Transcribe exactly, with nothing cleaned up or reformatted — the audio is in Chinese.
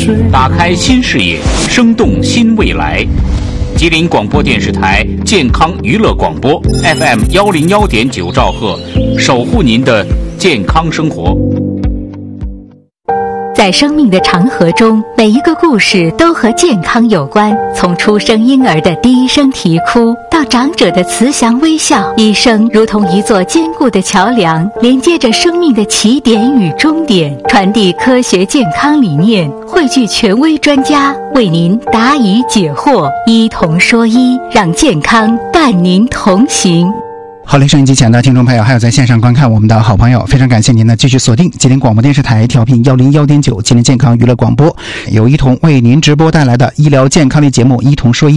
打开新视野，生动新未来。吉林广播电视台健康娱乐广播 F M 幺零幺点九兆赫，守护您的健康生活。 在生命的长河中，每一个故事都和健康有关。从出生婴儿的第一声啼哭，到长者的慈祥微笑，医生如同一座坚固的桥梁，连接着生命的起点与终点，传递科学健康理念，汇聚权威专家，为您答疑解惑，医同说医，让健康伴您同行。 好嘞，收音机前的听众朋友，还有在线上观看我们的好朋友，非常感谢您呢继续锁定吉林广播电视台调频幺零幺点九吉林健康娱乐广播，由医同为您直播带来的医疗健康类节目《医同说医》。